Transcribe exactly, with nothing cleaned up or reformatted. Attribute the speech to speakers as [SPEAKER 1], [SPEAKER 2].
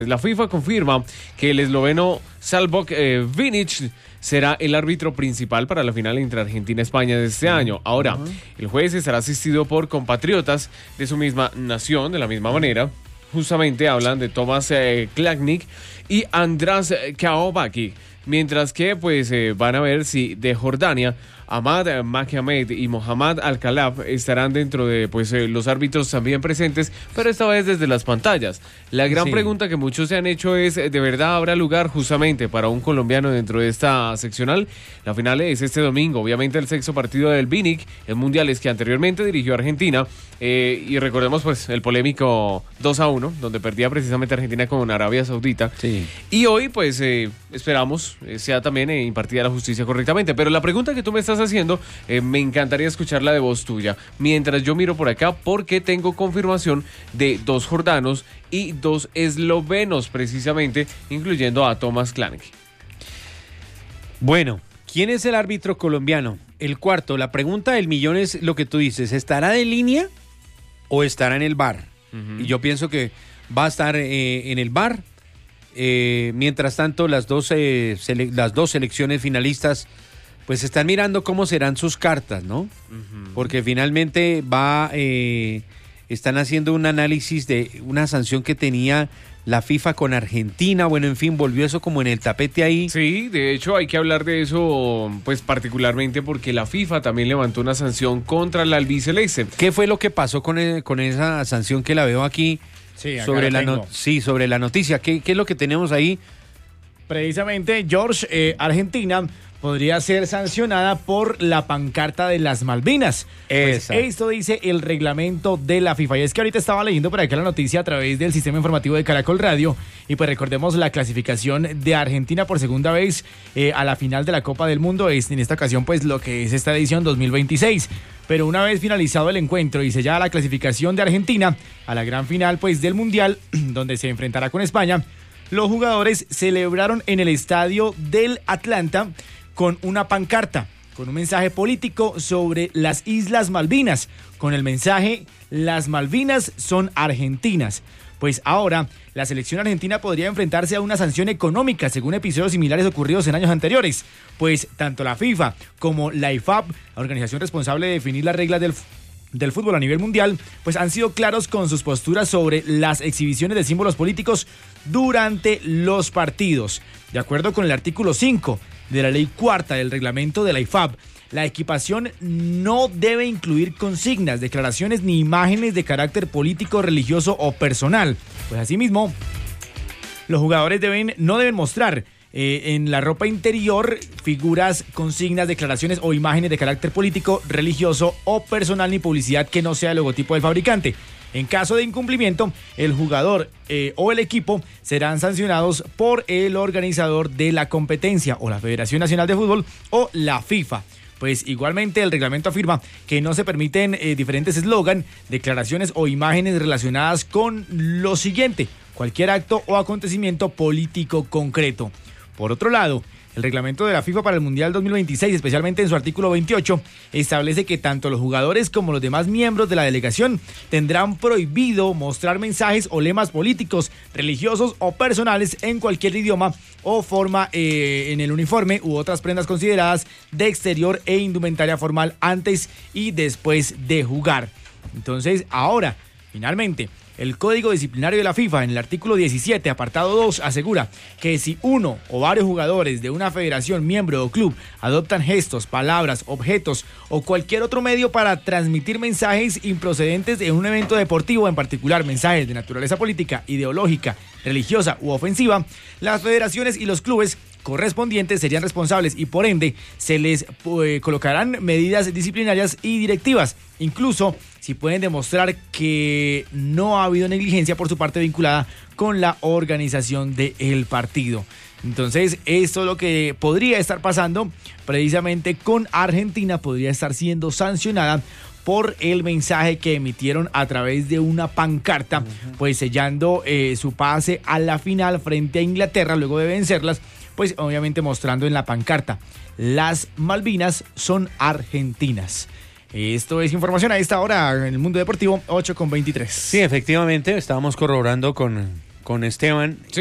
[SPEAKER 1] La FIFA confirma que el esloveno Salbok eh, Vinic será el árbitro principal para la final entre Argentina y España de este año. Ahora, uh-huh. el juez estará asistido por compatriotas de su misma nación, de la misma manera. Justamente hablan de Tomás eh, Klagnik y András Kaobaki, mientras que pues eh, van a ver si de Jordania Ahmad Mahamed y Mohammad Al-Khalaf estarán dentro de pues eh, los árbitros también presentes, pero esta vez desde las pantallas. La gran sí. pregunta que muchos se han hecho es, ¿de verdad habrá lugar justamente para un colombiano dentro de esta seccional? La final es este domingo, obviamente el sexto partido del Vinic en mundiales que anteriormente dirigió a Argentina, eh, y recordemos pues el polémico dos a uno, donde perdía precisamente Argentina con Arabia Saudita.
[SPEAKER 2] Sí.
[SPEAKER 1] Y hoy pues eh, esperamos eh, sea también eh, impartida la justicia correctamente. Pero la pregunta que tú me estás haciendo, eh, me encantaría escuchar la de voz tuya, mientras yo miro por acá, porque tengo confirmación de dos jordanos y dos eslovenos precisamente, incluyendo a Tomás Klagnik.
[SPEAKER 2] Bueno, ¿quién es el árbitro colombiano? El cuarto, la pregunta del millón es lo que tú dices, ¿estará de línea o estará en el V A R? Uh-huh. Y yo pienso que va a estar eh, en el V A R. Eh, mientras tanto, las dos, eh, sele- las dos selecciones finalistas pues están mirando cómo serán sus cartas, ¿no? Uh-huh. Porque finalmente va, eh, están haciendo un análisis de una sanción que tenía la FIFA con Argentina. Bueno, en fin, volvió eso como en el tapete ahí.
[SPEAKER 1] Sí, de hecho hay que hablar de eso pues particularmente porque la FIFA también levantó una sanción contra la albiceleste.
[SPEAKER 2] ¿Qué fue lo que pasó con, el, con esa sanción que la veo aquí?
[SPEAKER 3] Sí, acá
[SPEAKER 2] sobre la,
[SPEAKER 3] la
[SPEAKER 2] no, sí, sobre la noticia. ¿Qué, ¿Qué es lo que tenemos ahí?
[SPEAKER 3] Precisamente, George, eh, Argentina podría ser sancionada por la pancarta de las Malvinas. Pues esto dice el reglamento de la FIFA. Y es que ahorita estaba leyendo por acá la noticia a través del sistema informativo de Caracol Radio. Y pues recordemos la clasificación de Argentina por segunda vez eh, a la final de la Copa del Mundo. Es en esta ocasión pues lo que es esta edición dos mil veintiséis. Pero una vez finalizado el encuentro y sellada la clasificación de Argentina a la gran final pues del Mundial, donde se enfrentará con España, los jugadores celebraron en el estadio del Atlanta con una pancarta, con un mensaje político sobre las Islas Malvinas, con el mensaje "Las Malvinas son argentinas". Pues ahora la selección argentina podría enfrentarse a una sanción económica según episodios similares ocurridos en años anteriores, pues tanto la FIFA como la I F A B, la organización responsable de definir las reglas del del fútbol a nivel mundial, pues han sido claros con sus posturas sobre las exhibiciones de símbolos políticos durante los partidos. De acuerdo con el artículo cinco de la ley cuarta del reglamento de la I F A B, la equipación no debe incluir consignas, declaraciones ni imágenes de carácter político, religioso o personal. Pues asimismo, los jugadores deben, no deben mostrar Eh, en la ropa interior figuras, consignas, declaraciones o imágenes de carácter político, religioso o personal, ni publicidad que no sea el logotipo del fabricante. En caso de incumplimiento, el jugador eh, o el equipo serán sancionados por el organizador de la competencia o la Federación Nacional de Fútbol o la FIFA. Pues igualmente el reglamento afirma que no se permiten eh, diferentes eslogan, declaraciones o imágenes relacionadas con lo siguiente: cualquier acto o acontecimiento político concreto. Por otro lado, el reglamento de la FIFA para el Mundial dos mil veintiséis, especialmente en su artículo veintiocho, establece que tanto los jugadores como los demás miembros de la delegación tendrán prohibido mostrar mensajes o lemas políticos, religiosos o personales en cualquier idioma o forma eh, en el uniforme u otras prendas consideradas de exterior e indumentaria formal antes y después de jugar. Entonces, ahora, finalmente, el Código Disciplinario de la FIFA, en el artículo diecisiete, apartado dos, asegura que si uno o varios jugadores de una federación, miembro o club adoptan gestos, palabras, objetos o cualquier otro medio para transmitir mensajes improcedentes en un evento deportivo, en particular mensajes de naturaleza política, ideológica, religiosa u ofensiva, las federaciones y los clubes correspondientes serían responsables y por ende se les eh, colocarán medidas disciplinarias y directivas, incluso si pueden demostrar que no ha habido negligencia por su parte vinculada con la organización del partido. Entonces, esto es lo que podría estar pasando precisamente con Argentina, podría estar siendo sancionada por el mensaje que emitieron a través de una pancarta, uh-huh. pues sellando eh, su pase a la final frente a Inglaterra luego de vencerlas, pues obviamente mostrando en la pancarta: las Malvinas son argentinas. Esto es información a esta hora en el mundo deportivo, ocho con veintitrés.
[SPEAKER 2] Sí, efectivamente, estábamos corroborando con con Esteban.
[SPEAKER 1] Sí.